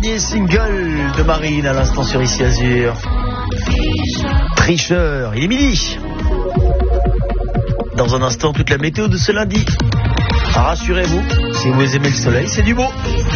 Dernier single de Marine à l'instant sur Ici Azur. Tricheur, il est midi. Dans un instant, toute la météo de ce lundi. Rassurez-vous, si vous aimez le soleil, c'est du beau.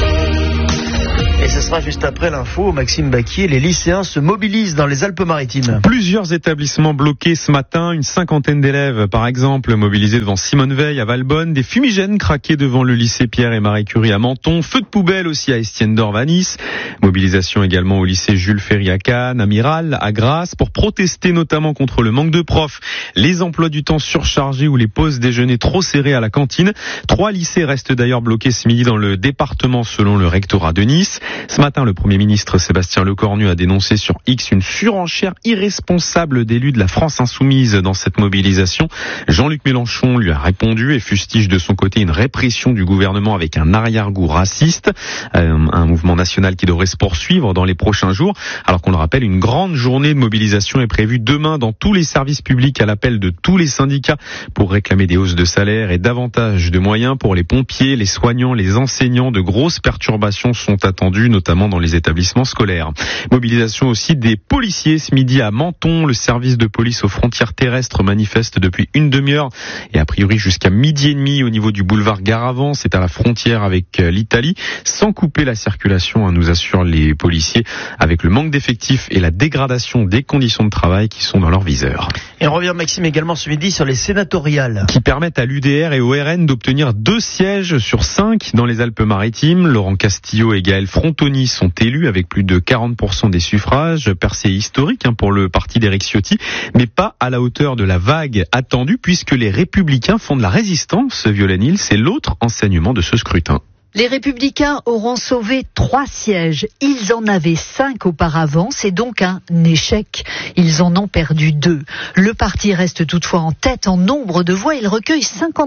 Et ce sera juste après l'info. Maxime Baquier, les lycéens se mobilisent dans les Alpes-Maritimes. Plusieurs établissements bloqués ce matin, une cinquantaine d'élèves par exemple mobilisés devant Simone Veil à Valbonne, des fumigènes craqués devant le lycée Pierre et Marie Curie à Menton, feu de poubelle aussi à Estienne-d'Orve à Nice, mobilisation également au lycée Jules Ferry à Cannes, Amiral, à Grasse, pour protester notamment contre le manque de profs, les emplois du temps surchargés ou les pauses déjeuner trop serrées à la cantine. 3 lycées restent d'ailleurs bloqués ce midi dans le département selon le rectorat de Nice. Ce matin, le Premier ministre Sébastien Lecornu a dénoncé sur X une surenchère irresponsable d'élus de la France insoumise dans cette mobilisation. Jean-Luc Mélenchon lui a répondu et fustige de son côté une répression du gouvernement avec un arrière-goût raciste. Un mouvement national qui devrait se poursuivre dans les prochains jours. Alors qu'on le rappelle, une grande journée de mobilisation est prévue demain dans tous les services publics à l'appel de tous les syndicats pour réclamer des hausses de salaire et davantage de moyens pour les pompiers, les soignants, les enseignants. De grosses perturbations sont attendues, notamment dans les établissements scolaires. Mobilisation aussi des policiers ce midi à Menton. Le service de police aux frontières terrestres manifeste depuis une demi-heure et a priori jusqu'à midi et demi au niveau du boulevard Garavant. C'est à la frontière avec l'Italie. Sans couper la circulation, nous assurent les policiers, avec le manque d'effectifs et la dégradation des conditions de travail qui sont dans leur viseur. Et on revient, Maxime, également ce midi sur les sénatoriales. Qui permettent à l'UDR et au RN d'obtenir 2 sièges sur 5 dans les Alpes-Maritimes. Laurent Castillo et Gaël Frontoni sont élus avec plus de 40% des suffrages, percée historique pour le parti d'Éric Ciotti, mais pas à la hauteur de la vague attendue puisque les Républicains font de la résistance. Violaine Hill, c'est l'autre enseignement de ce scrutin. Les Républicains auront sauvé 3 sièges. Ils en avaient 5 auparavant. C'est donc un échec. Ils en ont perdu 2. Le parti reste toutefois en tête en nombre de voix. Il recueille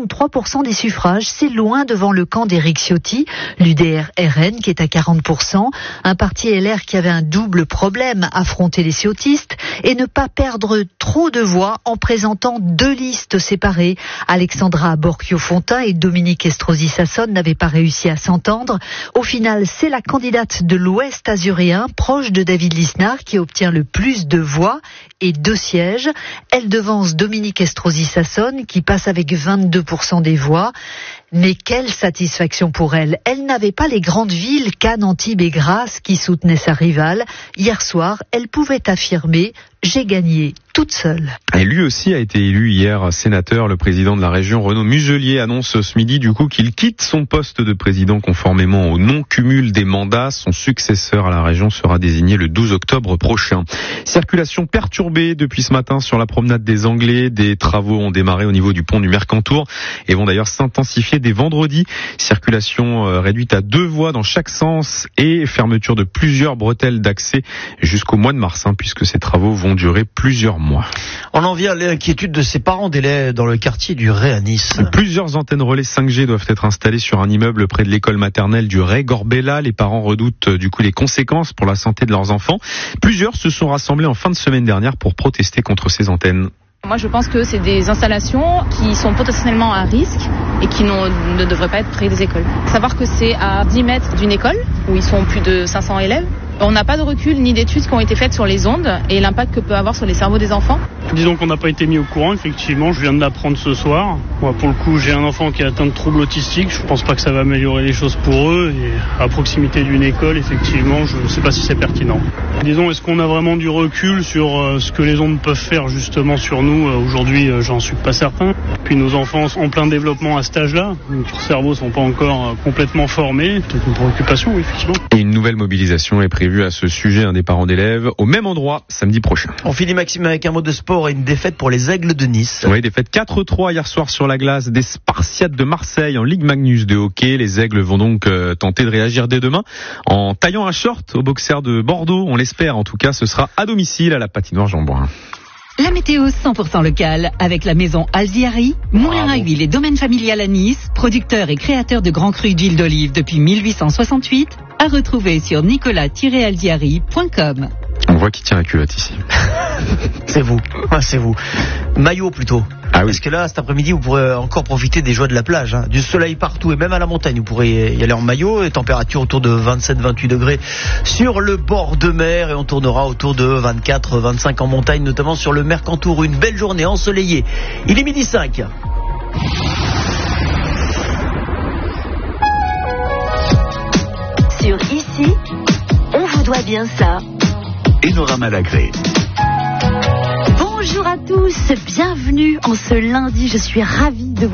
53% des suffrages. C'est loin devant le camp d'Éric Ciotti, l'UDR-RN qui est à 40%. Un parti LR qui avait un double problème, affronter les ciotistes et ne pas perdre trop de voix en présentant 2 listes séparées. Alexandra Borchio-Fontimp et Dominique Estrosi Sassone n'avaient pas réussi à s'entendre. Au final, c'est la candidate de l'Ouest azuréen, proche de David Lisnard, qui obtient le plus de voix et 2 sièges. Elle devance Dominique Estrosi Sassone, qui passe avec 22% des voix. Mais quelle satisfaction pour elle. Elle n'avait pas les grandes villes, Cannes, Antibes et Grasse, qui soutenaient sa rivale. Hier soir, elle pouvait affirmer « J'ai gagné toute seule ». Et lui aussi a été élu hier sénateur. Le président de la région, Renaud Muselier, annonce ce midi du coup qu'il quitte son poste de président conformément au non-cumul des mandats. Son successeur à la région sera désigné le 12 octobre prochain. Circulation perturbée depuis ce matin sur la promenade des Anglais. Des travaux ont démarré au niveau du pont du Mercantour et vont d'ailleurs s'intensifier dès vendredi. Circulation réduite à 2 voies dans chaque sens et fermeture de plusieurs bretelles d'accès jusqu'au mois de mars, puisque ces travaux vont durer plusieurs mois. On en vient à l'inquiétude de ses parents d'élèves dans le quartier du Ray à Nice. Plusieurs antennes relais 5G doivent être installées sur un immeuble près de l'école maternelle du Ray Gorbella. Les parents redoutent du coup les conséquences pour la santé de leurs enfants. Plusieurs se sont rassemblés en fin de semaine dernière pour protester contre ces antennes. Moi, je pense que c'est des installations qui sont potentiellement à risque et qui ne devraient pas être près des écoles. Savoir que c'est à 10 mètres d'une école où ils sont plus de 500 élèves. On n'a pas de recul ni d'études qui ont été faites sur les ondes et l'impact que peut avoir sur les cerveaux des enfants. Disons qu'on n'a pas été mis au courant, effectivement, je viens de l'apprendre ce soir. Moi, pour le coup, j'ai un enfant qui est atteint de troubles autistiques, je pense pas que ça va améliorer les choses pour eux. Et à proximité d'une école, effectivement, je ne sais pas si c'est pertinent. Disons, est-ce qu'on a vraiment du recul sur ce que les ondes peuvent faire justement sur nous? Aujourd'hui, j'en suis pas certain. Puis nos enfants sont en plein développement à cet âge-là, donc leurs cerveaux sont pas encore complètement formés. Peut-être une préoccupation, oui, effectivement. Et une nouvelle mobilisation est prévue à ce sujet, des parents d'élèves, au même endroit, samedi prochain. On finit, Maxime, avec un mot de sport et une défaite pour les Aigles de Nice. Oui, défaite 4-3 hier soir sur la glace des Spartiates de Marseille en Ligue Magnus de hockey. Les Aigles vont donc tenter de réagir dès demain en taillant un short au boxeur de Bordeaux. On l'espère, en tout cas, ce sera à domicile à la patinoire Jean-Bouin. La météo 100% locale avec la maison Alziari, moulin à huile et domaine familial à Nice, producteur et créateur de grands crus d'huile d'olive depuis 1868, à retrouver sur nicolas-alziari.com. On voit qui tient la culotte ici. C'est vous. C'est vous. Maillot plutôt. Parce que là, cet après-midi, vous pourrez encore profiter des joies de la plage, hein. Du soleil partout et même à la montagne. Vous pourrez y aller en maillot, et température autour de 27-28 degrés sur le bord de mer, et on tournera autour de 24-25 en montagne, notamment sur le Mercantour. Une belle journée ensoleillée. Il est 12h05. Sur Ici, on vous doit bien ça. Enora Malagré. Bonjour à tous, bienvenue en ce lundi, je suis ravie de vous